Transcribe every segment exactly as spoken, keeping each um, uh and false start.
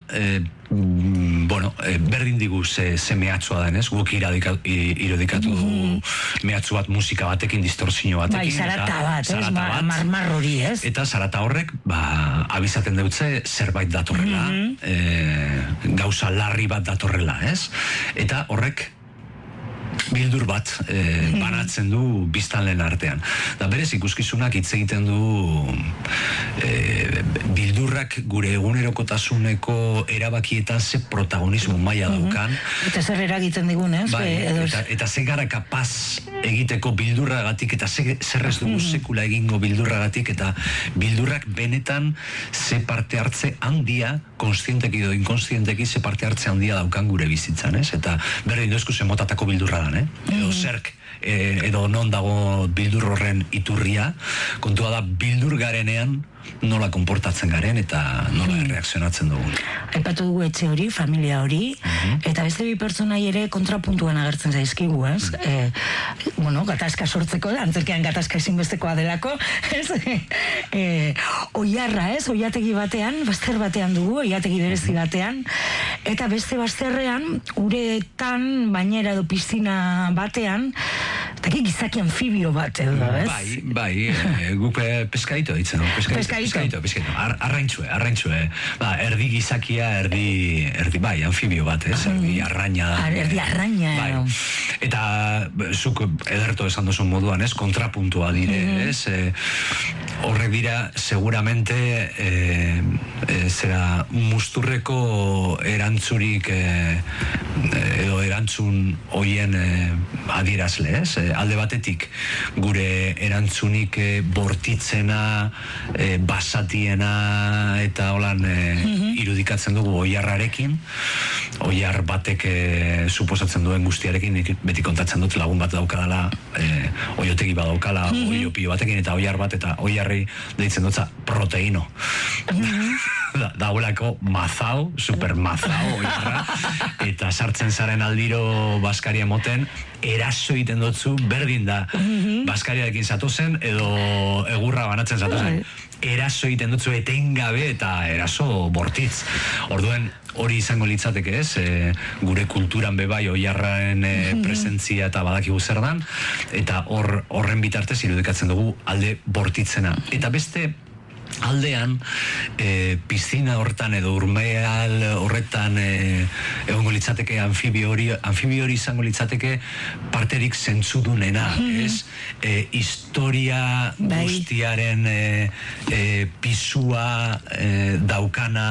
e, mm, bueno, e, berdin digu ze, ze mehatxua denez, guk irudikatu mm-hmm. mehatxu bat musika batekin, distorsio batekin. Bai, zarata bat, ez, marmar hori, ez? Eta zarata horrek, ba, abizaten deutze zerbait datorrela, mm-hmm. e, gauza larri bat datorrela, ez? Eta horrek bildur bat e, banatzen du biztanleen artean. Da berez ikuskizunak hitz egiten du e, bildurrak gure egunerokotasuneko erabakietan ze protagonismo maila daukan. Eta zer eragiten digun, ez? Bai, eta, eta ze gara kapaz egiteko bildurragatik, eta ze, zer ez dugu sekula egingo bildurragatik, eta bildurrak benetan ze parte hartze handia, konstienteki edo inkonstienteki ze parte hartze handia daukan gure bizitzan, ez? Eta berdin duzku ze motatako bildurra dan, eh? Edo zerk, e, edo non dago bildur horren iturria, kontua da bildur garenean nola konportatzen garen eta nola erreakzionatzen dugun. Aipatu dugu etxe hori, familia hori, uh-huh. eta beste bi pertsonai ere kontrapuntuan agertzen zaizkigu, ez? Uh-huh. E, bueno, gatazka sortzeko, antzerkean gatazka ezinbestekoa delako, ez? E, oiarra, ez? Oiategi batean, bazter batean dugu, oiategi berezi batean, eta beste bazterrean, uretan, bainera edo piztina batean, eta gizaki anfibio bat edo, ez? Bai, bai, e, guk peskaito ditzen, peskaito. Peskaito, peskaito, Ar, arraintxue, arraintxue. Ba, erdi gizakia, erdi, erdi, bai, anfibio bat, ez? Erdi arraina. Ar, erdi arraina. Bai. Eta, zuk ederto esan duzun moduan, ez? Kontrapuntua dire, mm-hmm. ez? E, horrek dira, seguramente, e, e, zera, musturreko erantzurik, e, edo erantzun hoien e, adierazle, ez? E, alde batetik, gure erantzunik e, bortitzena, e, basatiena eta holan e, mm-hmm. irudikatzen dugu oiarrarekin, oiar batek e, suposatzen duen guztiarekin, beti kontatzen dut lagun bat daukadala, e, oiotegi bat daukala, mm-hmm. oiopio batekin, eta oiar bat, eta oiarri deitzen dutza proteino. Mm-hmm. da, daulako mazau, super mazau oiarra, eta sartzen zaren aldiro baskaria moten, eraso egiten dutzu, berdin da, mm-hmm. baskariarekin zatozen, edo egurra banatzen zatozen. Eraso egiten dutzu etengabe eta eraso bortitz. Orduen hori izango litzateke, ez? E, gure kulturan bebai oiarraren e, presentzia eta badakigu zer dan, eta hor horren bitartez irudikatzen dugu alde bortitzena. Eta beste aldean, e, piztina hortan edo urmeal horretan e, egongo litzateke anfibio hori, anfibio hori izango litzateke parterik zentzudunena, mm-hmm. ez? E, historia bai. Guztiaren e, e, pisua e, daukana,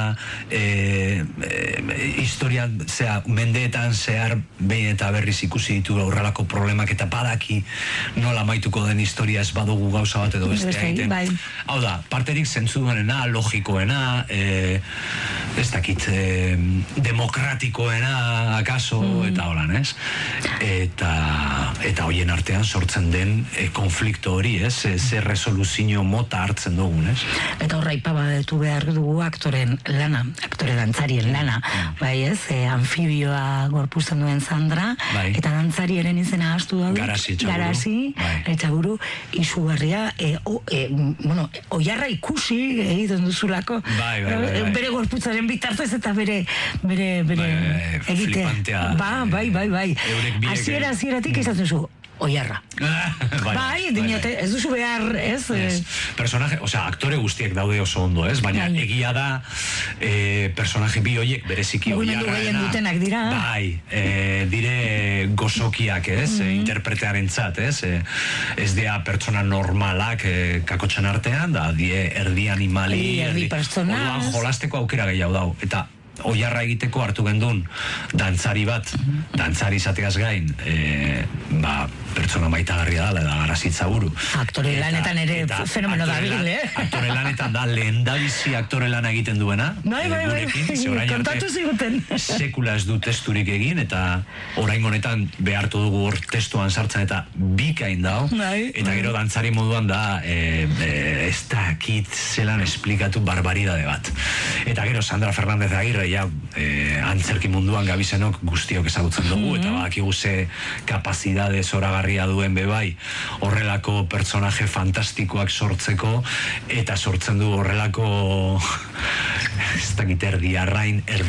e, e, historian, zera, mendeetan zehar behin eta berriz ikusi ditu horrelako problemak eta badaki nola maituko den historia ez badugu gauza bat edo beste egiten. Bai. Hau da, parterik zentzuduenena, logikoena, e, ez dakit, e, demokratikoena, akaso, mm. eta holan, ez? Eta, eta hoien artean sortzen den e, konflikto hori, ez? E, ze resoluzio mota hartzen dugun, ez? Eta horra ipabadetu behar dugu aktoren lana, aktore dantzarien lana, mm. bai ez? E, anfibioa gorpuzten duen Sandra, bai. Eta dantzariaren izena astu da du. Garasi, etxaburu. Garasi, bai. Etxaburu, izugarria, e, o, e, bueno, oiarra ikusi egiten duzulako, bai, bai, bai, bai. Bere gorputzaren bitartez eta bere bere, bere bai, bai, flipantea. Ba, bai, bai, bai. Hasiera hasieratik izan duzu. Oiarra. bai, bai, dinote, ez duzu behar, ez? ez. Personaje, osea, aktore guztiek daude oso ondo, ez? Baina bai. Egia da, e, personaje bi hoiek bereziki oiarraena. Dutenak dira. Bai, e, dire gozokiak, ez? Mm-hmm. Interpretearen zat, ez? E, ez dira pertsona normalak e, kakotxan artean, da, die erdi animali, erdi, erdi pertsona. Orduan jolasteko aukera gehiago dau. Eta oiarra egiteko hartu gendun dantzari bat, dantzari izateaz gain, e, ba, pertsona maitagarria da, da Garasitza buru. Aktore lanetan ere fenomeno da bil, eh? Aktore lanetan da, lehen dabizi aktore lana egiten duena. Bai, bai, bai, kontatu ziguten. Sekula ez du testurik egin, eta orain honetan behartu dugu hor testuan sartzen, eta bikain dao, eta gero dantzari moduan da, e, e, ez dakit zelan esplikatu barbaridade bat. Eta gero Sandra Fernández Agirre, ja, e, antzerki munduan gabizenok guztiok ezagutzen dugu, mm-hmm. eta badakigu ze kapazidade zoragarria duen bebai horrelako pertsonaje fantastikoak sortzeko, eta sortzen du horrelako ez dakit erdi arrain, erdi